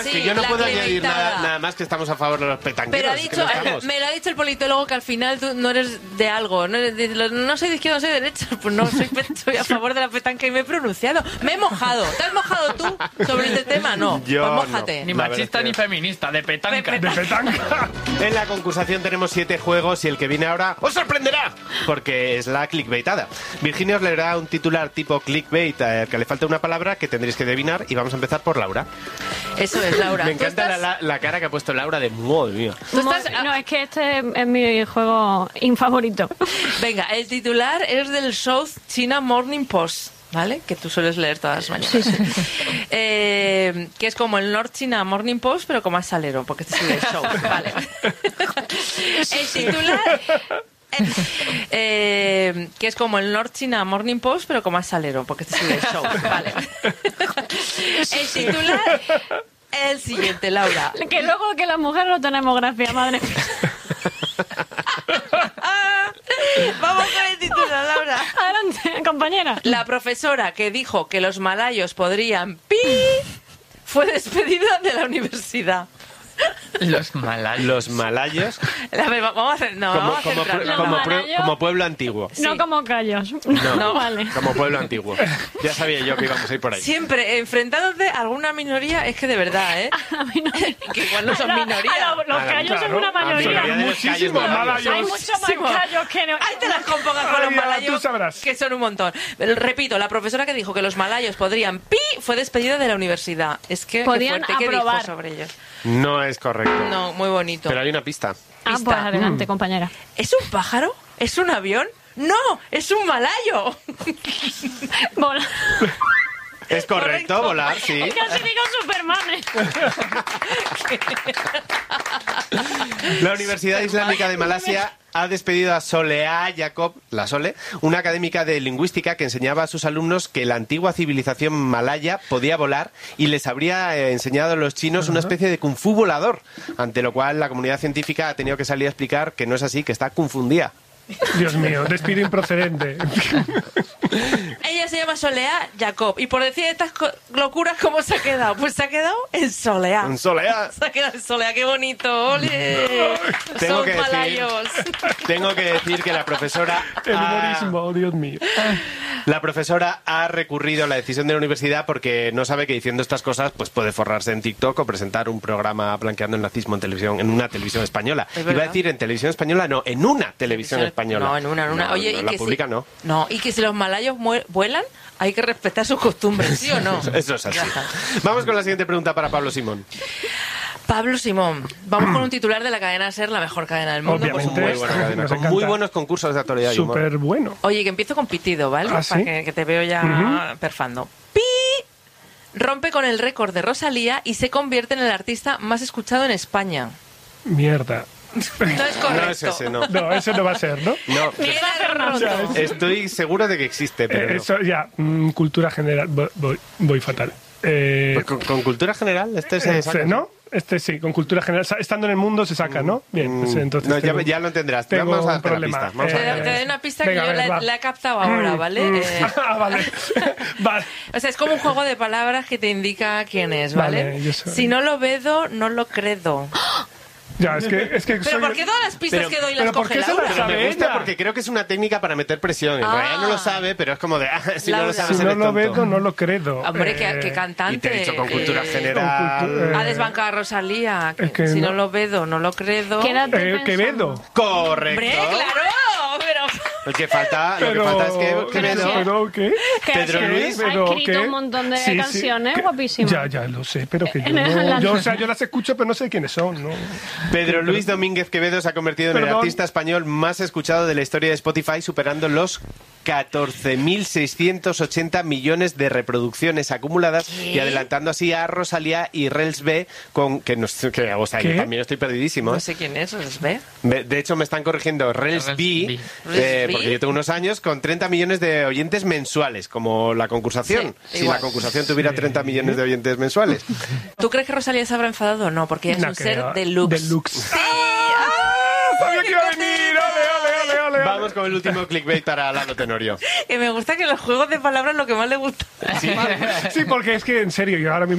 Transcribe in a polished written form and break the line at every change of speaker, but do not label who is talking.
Sí,
que yo no
la
puedo añadir
clementada.
nada más que estamos a favor de los petanqueros.
Pero
es que no estamos.
me lo ha dicho el politólogo que al final tú no eres de algo. No soy de izquierda, no soy de derecha. Pues no, soy a favor de la petanca y me he pronunciado. Me he mojado. ¿Te has mojado tú sobre este tema? No.
Yo
pues
no.
mójate.
Ni
La
machista
verdad
ni
es que-
feminista, de petanca.
De petanca.
En la concursación tenemos 7 juegos y el que viene ahora os sorprenderá, porque es la clickbaitada. Virginia os leerá un titular tipo clickbait al que le falta una palabra que tendréis que adivinar y vamos a empezar por Laura.
Eso es, Laura.
Me
¿Tú
encanta
estás-
la cara que ha puesto Laura de madre mía.
tú estás-
No, es que este es mi juego infavorito.
Venga, el titular es del South China Morning Post, ¿vale? Que tú sueles leer todas las mañanas. Que es como el North China Morning Post, pero con más salero, porque este es el show, ¿vale? El titular... que es como el North China Morning Post, pero con más salero, porque este es el show, ¿vale? El titular es el siguiente, Laura.
Que luego que las mujeres no tenemos gracia, madre mía.
Vamos con el titular, Laura.
Adelante, compañera.
La profesora que dijo que los malayos podrían fue despedida de la universidad.
Los malayos.
Los malayos
A ver, vamos a hacer... No,
como,
vamos a
como,
centrarnos.
Los
como,
malayos.
como pueblo antiguo.
Sí.
No como callos.
No,
Vale.
como pueblo antiguo. Ya sabía yo que íbamos a ir por ahí.
Siempre enfrentándote a alguna minoría, es que de verdad, ¿eh?
A mí no me-
Que igual no son minoría.
Los callos son una mayoría.
mayoría de los callos
Muchísimos
malayos.
Hay muchos más callos que no.
Ahí te las compongas con los
Ay, ya,
malayos,
tú sabrás.
que son un montón. Pero, repito, la profesora que dijo que los malayos podrían fue despedida de la universidad. Es que,
Podían
qué fuerte, ¿qué dijo
aprobar.
sobre ellos?
No es correcto.
No, muy bonito.
Pero hay una pista.
Ah,
Pista.
pues adelante, compañera.
¿Es un pájaro? ¿Es un avión? ¡No! ¡Es un malayo!
Bola.
Es correcto,
Correcto.
volar, sí.
Casi digo Superman.
La Universidad Islámica de Malasia ha despedido a Soleá Jacob, la Sole, una académica de lingüística que enseñaba a sus alumnos que la antigua civilización malaya podía volar y les habría enseñado a los chinos una especie de kung fu volador, ante lo cual la comunidad científica ha tenido que salir a explicar que no es así, que está confundida.
Dios mío, despido improcedente.
Ella se llama Soleá Jacob. Y por decir estas locuras, ¿cómo se ha quedado? Pues se ha quedado en Soleá.
En Soleá.
Se ha quedado en Soleá, qué bonito. ¡Ole!
Tengo
Son
que decir-
malayos.
Tengo que decir que la profesora
El humorismo, oh, Dios mío.
La profesora ha recurrido a la decisión de la universidad porque no sabe que diciendo estas cosas pues puede forrarse en TikTok o presentar un programa blanqueando el nazismo en televisión, en una televisión española.
Es
Iba a
verdad.
decir en televisión española, no, en una televisión española.
No, en una.
No,
Oye,
no,
y
la
que
pública
si,
no.
No, y que si los malayos vuelan, hay que respetar sus costumbres, ¿sí o no?
Eso es así.
Ya está.
Vamos con la siguiente pregunta para Pablo Simón.
Pablo Simón, vamos con un titular de la cadena SER, la mejor cadena del mundo, por
Obviamente.
Muy
supuesto.
buena cadena,
Nos
con
encanta.
muy buenos concursos de actualidad y humor.
Súper bueno.
Oye, que empiezo con pitido, ¿vale?
¿Ah,
Para
sí?
que te veo ya perfando. ¡Pi! Rompe con el récord de Rosalía y se convierte en el artista más escuchado en España.
Mierda.
No es correcto.
No es ese, no.
No, ese no va a ser, ¿no?
No,
Tiene
Fernando.
roto.
estoy seguro de que existe, pero no.
Eso ya, cultura general. Voy fatal.
Pues con cultura general, este se saca.
¿No? Este sí, con cultura general. Estando en el mundo se saca, ¿no? Bien, pues entonces.
No, ya,
tengo-
ya lo entenderás.
tengo
Vamos a
un
darte la
problema.
pista. Vamos a
Te
darte la
doy
pista.
una pista
Venga,
que
a
yo
ver, va.
la he captado ahora, ¿vale?
Ah, vale. Vale.
O sea, es como un juego de palabras que te indica quién es, ¿vale?
Vale, yo soy-
Si no lo vedo, no lo credo.
Ya, es que
Pero
soy-
¿por qué todas las pistas
Pero-
que doy
pero
las
¿por
coge
qué se
Laura?
las
Pero me
sabe
gusta
ella?
porque creo que es una técnica para meter presión. En
Ah.
realidad no lo sabe, pero es como de, si no
Laura.
lo sabes,
Si
eres
no lo
tonto.
veo, no lo credo.
Hombre, que cantante.
Y te he dicho con cultura
eh,
general.
con cultura-
Ha desbancado a Rosalía.
Es que
si no
no.
lo veo, no lo credo.
Quédate pensando.
Quevedo.
Correcto.
Hombre, claro, pero...
Lo que falta es que Quevedo.
¿Pero qué?
Que
Pedro
ha
Luis.
ha
Pero
escrito
¿qué?
un montón de
Sí, sí,
canciones
que-
guapísimas.
Ya lo sé, pero que yo
En el-
no... yo las escucho, pero no sé quiénes son, ¿no?
Pedro Luis Domínguez Quevedo se ha convertido en el
Perdón.
artista español más escuchado de la historia de Spotify, superando los 14.680 millones de reproducciones acumuladas y adelantando así a Rosalía y Rels B, o sea, yo
¿Qué?
también estoy perdidísimo.
No sé quién es, ¿os ve?
De hecho, me están corrigiendo Rels
Rels
B,
B.
porque yo tengo unos años con 30 millones de oyentes mensuales, como la concursación.
Sí,
si
igual.
la concursación tuviera 30 millones de oyentes mensuales.
¿Tú crees que Rosalía se habrá enfadado o no? Porque ella es
No
un
creo.
ser deluxe.
Deluxe.
¡Sí! ¡Ah!
¡Sabía que iba a venir! ¡Ole, ole, ole!
Vamos con el último clickbait para Lalo Tenorio.
Que me gusta que los juegos de palabras lo que más le gusta.
Sí, porque es que, en serio, yo ahora mismo